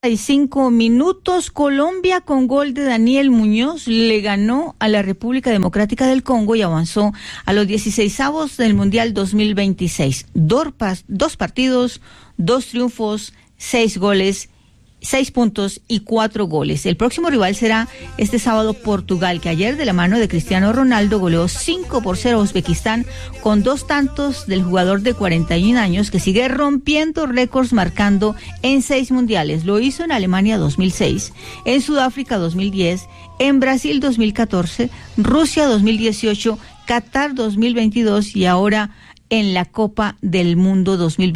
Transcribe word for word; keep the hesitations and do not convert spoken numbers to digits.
Cinco minutos. Colombia, con gol de Daniel Muñoz, le ganó a la República Democrática del Congo y avanzó a los dieciseisavos del Mundial dos mil veintiséis. Dos, dos partidos, dos triunfos, seis goles, seis puntos y cuatro goles. El próximo rival será este sábado Portugal, que ayer de la mano de Cristiano Ronaldo goleó cinco por cero a Uzbekistán con dos tantos del jugador de cuarenta y un años que sigue rompiendo récords, marcando en seis mundiales. Lo hizo en Alemania dos mil seis, en Sudáfrica dos mil diez, en Brasil dos mil catorce, Rusia dos mil dieciocho, Qatar dos mil veintidós y ahora en la Copa del Mundo dos mil veintidós.